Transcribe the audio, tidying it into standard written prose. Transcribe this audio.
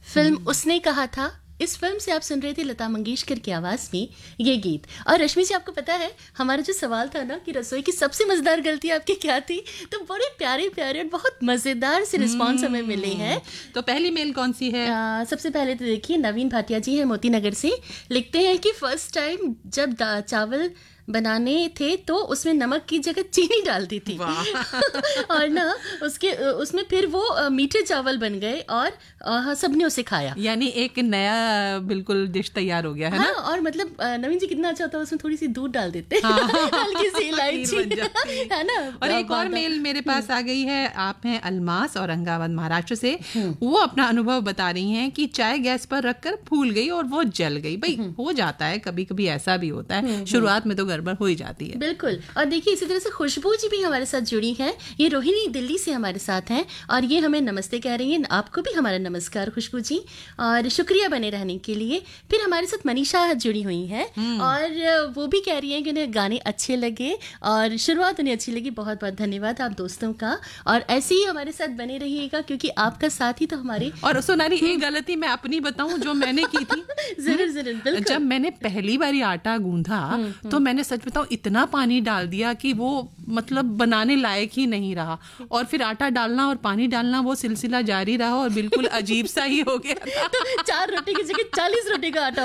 Film उसने कहा था। इस फिल्म से आप सुन रहे थे लता मंगेशकर की आवाज में ये गीत। और रश्मि जी, आपको पता है हमारा जो सवाल था ना कि रसोई की सबसे मजेदार गलती आपकी क्या थी, तो बड़े प्यारे प्यारे और बहुत मजेदार से रिस्पॉन्स हमें मिले हैं। तो पहली मेल कौन सी है? सबसे पहले तो देखिए, नवीन भाटिया जी है मोती नगर से, लिखते हैं कि फर्स्ट टाइम जब चावल बनाने थे तो उसमें नमक की जगह चीनी डाल दी थी और ना उसमें फिर वो मीठे चावल बन गए और सबने उसे खाया, यानी एक नया बिल्कुल डिश तैयार हो गया है। हाँ, ना? और मतलब नवीन जी कितना अच्छा होता है, उसमें थोड़ी सी दूध डाल देते हैं हल्की सी इलायची, है ना। और एक और मेल मेरे पास आ गई है। आप हैं अलमास औरंगाबाद महाराष्ट्र से। वो अपना अनुभव बता रही हैं कि चाय गैस पर रखकर फूल गई और वो जल गई। भाई हो जाता है, कभी कभी ऐसा भी होता है, शुरुआत में तो गड़बड़ हो ही जाती है। बिल्कुल। और देखिए इसी तरह से खुशबू जी भी हमारे साथ जुड़ी हैं। ये रोहिणी दिल्ली से हमारे साथ हैं और ये हमें नमस्ते कह रही हैं। आपको भी हमारा नमस्कार खुशबू जी, और शुक्रिया बने रहने के लिए। फिर हमारे साथ मनीषा जुड़ी हुई हैं और वो भी कह रही हैं कि उन्हें गाने अच्छे लगे और शुरुआत उन्हें अच्छी लगी। बहुत बहुत धन्यवाद आप दोस्तों का, और ऐसे ही हमारे साथ बने रहिएगा क्योंकि आपका साथ ही तो हमारे। और सोनाली, एक गलती मैं अपनी बताऊं जो मैंने की थी। जरूर जरूर, बिल्कुल। जब मैंने पहली बारी आटा गूंधा तो मैंने सच बताऊं इतना पानी डाल दिया कि वो मतलब बनाने लायक ही नहीं रहा, और फिर आटा डालना और पानी डालना वो सिलसिला जारी रहा और बिल्कुल अजीब सा ही हो गया था। 4 रोटी की जगह 40 रोटी का आटा